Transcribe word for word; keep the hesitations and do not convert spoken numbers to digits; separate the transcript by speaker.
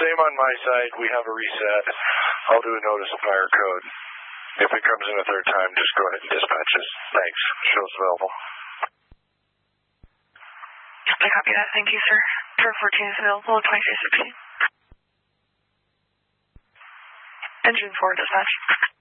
Speaker 1: Same on my side. We have a reset. I'll do a notice of fire code. If it comes in a third time, just go ahead and dispatch us. Thanks. Show's available.
Speaker 2: I copy that. Thank you, sir. Turn fourteen is available at twenty-three sixteen. Engine four, dispatch.